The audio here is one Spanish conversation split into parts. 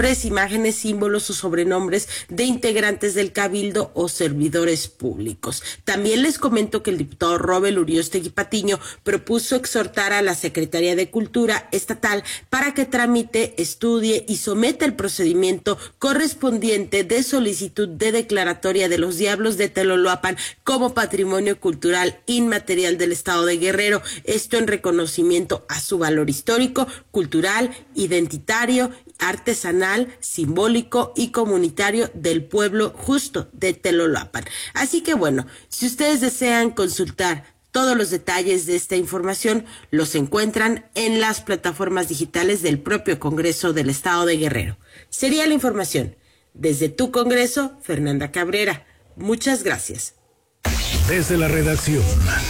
imágenes, símbolos o sobrenombres de integrantes del cabildo o servidores públicos. También les comento que el diputado Robel Uriostegui Patiño propuso exhortar a la Secretaría de Cultura Estatal para que tramite, estudie y someta el procedimiento correspondiente de solicitud de declaratoria de los Diablos de Teloloapan como patrimonio cultural inmaterial del Estado de Guerrero, esto en reconocimiento a su valor histórico, cultural, identitario, artesanal, simbólico y comunitario del pueblo justo de Teloloapan. Así que bueno, si ustedes desean consultar todos los detalles de esta información, los encuentran en las plataformas digitales del propio Congreso del Estado de Guerrero. Sería la información. Desde tu Congreso, Fernanda Cabrera. Muchas gracias. Desde la redacción.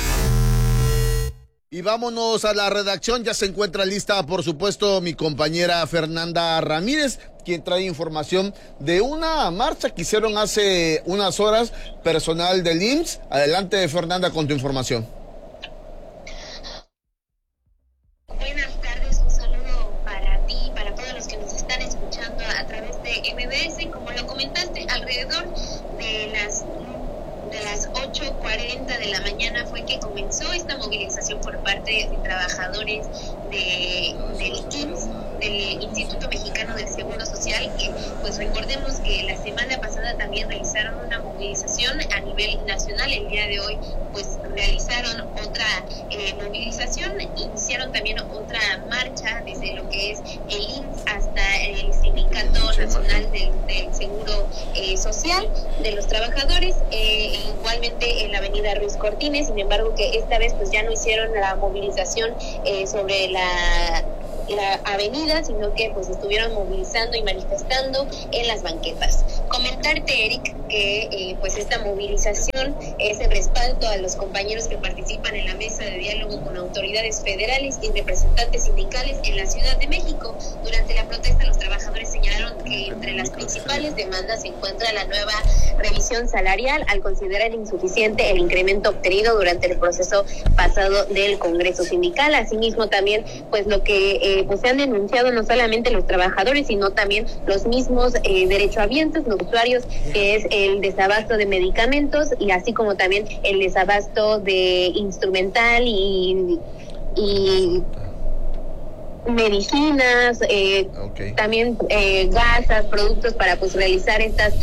Y vámonos a la redacción, ya se encuentra lista, por supuesto, mi compañera Fernanda Ramírez, quien trae información de una marcha que hicieron hace unas horas, personal del IMSS. Adelante, Fernanda, con tu información. Buenas tardes, un saludo para ti, para todos los que nos están escuchando a través de MBS. Como lo comentaste, alrededor de las 8:40 de la mañana fue que comenzó esta movilización por parte de trabajadores del IMSS, del Instituto Mexicano del Seguro Social, que pues recordemos que la semana pasada también realizaron una movilización a nivel nacional. El día de hoy pues realizaron otra movilización, iniciaron también otra marcha desde lo que es el IMSS hasta el Sindicato Nacional del Seguro Social de los Trabajadores, igualmente en la avenida Ruiz Cortines. Sin embargo, que esta vez pues ya no hicieron la movilización sobre la avenida, sino que pues estuvieron movilizando y manifestando en las banquetas. Comentarte, Eric, que pues esta movilización es en respaldo a los compañeros que participan en la mesa de diálogo con autoridades federales y representantes sindicales en la Ciudad de México. Durante la protesta, los trabajadores señalaron que entre las principales demandas se encuentra la nueva revisión salarial, al considerar insuficiente el incremento obtenido durante el proceso pasado del Congreso Sindical. Asimismo, también pues lo que pues se han denunciado no solamente los trabajadores, sino también los mismos derechohabientes, los usuarios, que es el desabasto de medicamentos y así como también el desabasto de instrumental y medicinas, también gasas, productos para pues realizar estas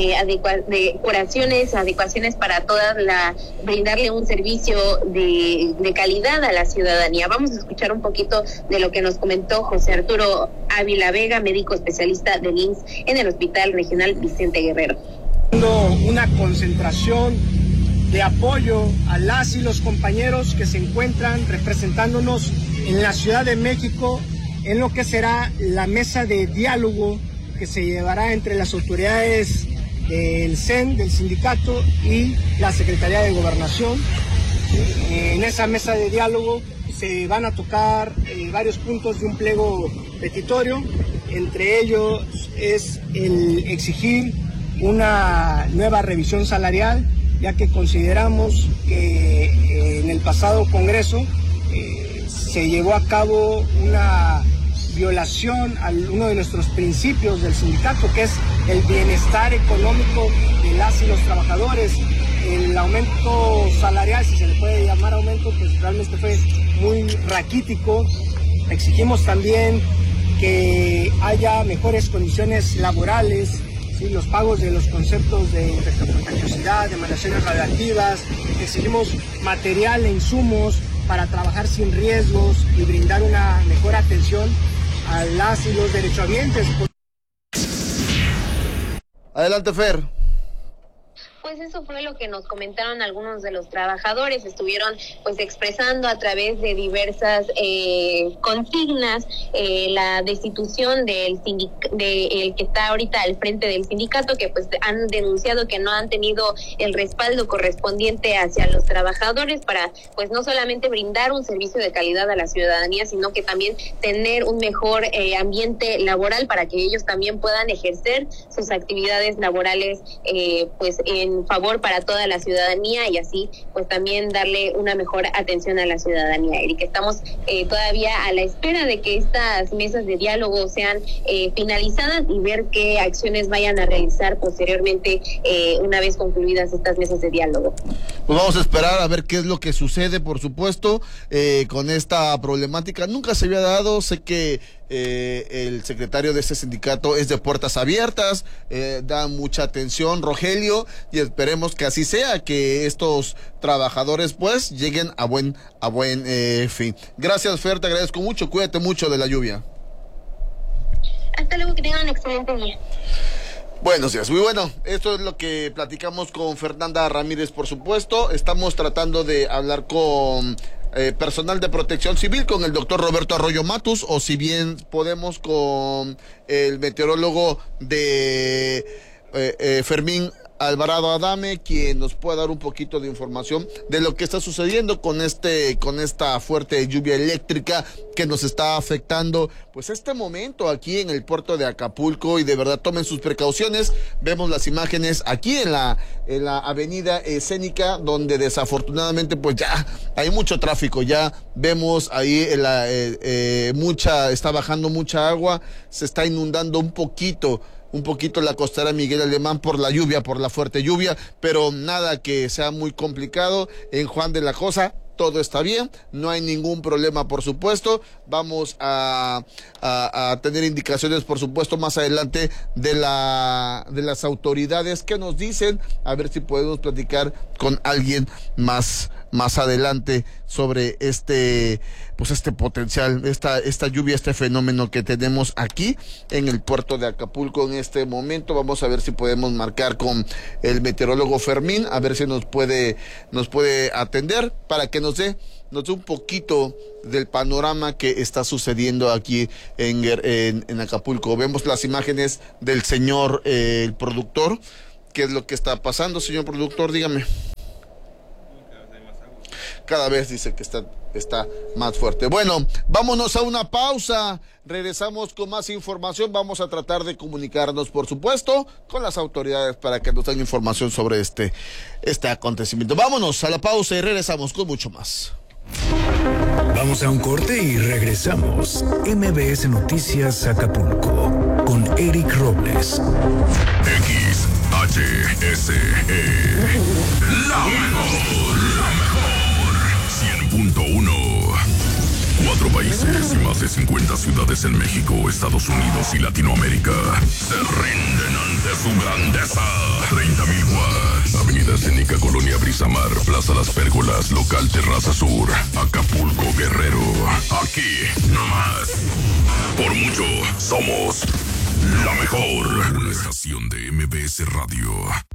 adecuaciones para brindarle un servicio de calidad a la ciudadanía. Vamos a escuchar un poquito de lo que nos comentó José Arturo Ávila Vega, médico especialista del IMSS en el Hospital Regional Vicente Guerrero. Una concentración de apoyo a las y los compañeros que se encuentran representándonos en la Ciudad de México en lo que será la mesa de diálogo que se llevará entre las autoridades del CEN, del sindicato y la Secretaría de Gobernación. En esa mesa de diálogo se van a tocar varios puntos de un pliego petitorio, entre ellos es el exigir una nueva revisión salarial, ya que consideramos que en el pasado Congreso se llevó a cabo una violación a uno de nuestros principios del sindicato, que es el bienestar económico de las y los trabajadores. El aumento salarial, si se le puede llamar aumento, pues realmente fue muy raquítico. Exigimos también que haya mejores condiciones laborales, ¿sí? Los pagos de los conceptos de contagiosidad, de emanaciones radiactivas. Exigimos material e insumos para trabajar sin riesgos y brindar una mejor atención a las y los derechohabientes. Adelante, Fer. Pues eso fue lo que nos comentaron algunos de los trabajadores. Estuvieron pues expresando a través de diversas consignas la destitución del que está ahorita al frente del sindicato, que pues han denunciado que no han tenido el respaldo correspondiente hacia los trabajadores para pues no solamente brindar un servicio de calidad a la ciudadanía, sino que también tener un mejor ambiente laboral para que ellos también puedan ejercer sus actividades laborales pues en en favor para toda la ciudadanía y así pues también darle una mejor atención a la ciudadanía. Eric, estamos todavía a la espera de que estas mesas de diálogo sean finalizadas y ver qué acciones vayan a realizar posteriormente una vez concluidas estas mesas de diálogo. Pues vamos a esperar a ver qué es lo que sucede, por supuesto, con esta problemática. Nunca se había dado, sé que el secretario de este sindicato es de puertas abiertas, da mucha atención, Rogelio, y esperemos que así sea, que estos trabajadores pues lleguen a buen fin. Gracias, Fer, te agradezco mucho, cuídate mucho de la lluvia. Hasta luego, que tengan un excelente día. Buenos días, muy bueno, esto es lo que platicamos con Fernanda Ramírez, por supuesto. Estamos tratando de hablar con personal de protección civil, con el doctor Roberto Arroyo Matus, o si bien podemos con el meteorólogo de Fermín Alvarado Adame, quien nos puede dar un poquito de información de lo que está sucediendo con esta fuerte lluvia eléctrica que nos está afectando pues este momento aquí en el puerto de Acapulco, y de verdad tomen sus precauciones. Vemos las imágenes aquí en la avenida escénica, donde desafortunadamente pues ya hay mucho tráfico, ya vemos ahí está bajando mucha agua, se está inundando un poquito la costera Miguel Alemán por la lluvia, por la fuerte lluvia, pero nada que sea muy complicado. En Juan de la Cosa todo está bien, no hay ningún problema, por supuesto. Vamos a tener indicaciones, por supuesto, más adelante de las autoridades que nos dicen, a ver si podemos platicar con alguien más adelante sobre este potencial, esta lluvia, este fenómeno que tenemos aquí en el puerto de Acapulco en este momento. Vamos a ver si podemos marcar con el meteorólogo Fermín, a ver si nos puede atender para que nos dé un poquito del panorama que está sucediendo aquí en Acapulco. Vemos las imágenes del señor el productor. ¿Qué es lo que está pasando, señor productor? Dígame. Cada vez dice que está más fuerte. Bueno, vámonos a una pausa. Regresamos con más información. Vamos a tratar de comunicarnos, por supuesto, con las autoridades para que nos den información sobre este acontecimiento. Vámonos a la pausa y regresamos con mucho más. Vamos a un corte y regresamos. MBS Noticias Acapulco con Eric Robles. XHSE. La mejor. 100.1. 4 países y más de 50 ciudades en México, Estados Unidos y Latinoamérica se rinden ante su grandeza. 30,000 watts. Avenida Escénica, Colonia Brisamar, Plaza Las Pérgolas, Local Terraza Sur, Acapulco, Guerrero. Aquí, nomás. Por mucho, somos la mejor. Una estación de MBS Radio.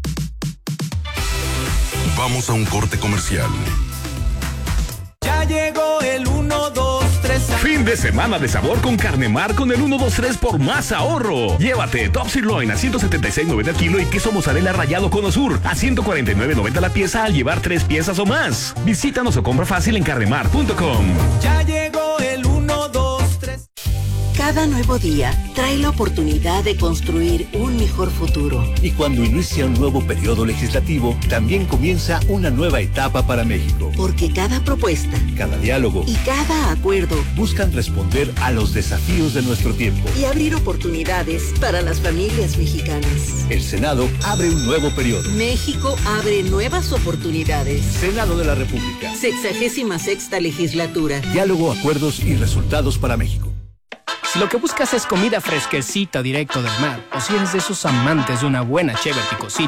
Vamos a un corte comercial. Ya llegó el 1, 2, 3. Fin de semana de sabor con Carnemar con el 1, 2, 3 por más ahorro. Llévate top sirloin a 176.90 el kilo y queso mozzarella rallado Cono Sur a 149.90 la pieza al llevar 3 piezas o más. Visítanos o compra fácil en carnemar.com. Ya llegó el 1, 2, 3. Cada nuevo día trae la oportunidad de construir un mejor futuro. Y cuando inicia un nuevo periodo legislativo, también comienza una nueva etapa para México. Porque cada propuesta, cada diálogo y cada acuerdo buscan responder a los desafíos de nuestro tiempo y abrir oportunidades para las familias mexicanas. El Senado abre un nuevo periodo. México abre nuevas oportunidades. Senado de la República. 66ª legislatura. Diálogo, acuerdos y resultados para México. Si lo que buscas es comida fresquecita directo del mar, o si eres de esos amantes de una buena cheve picosita,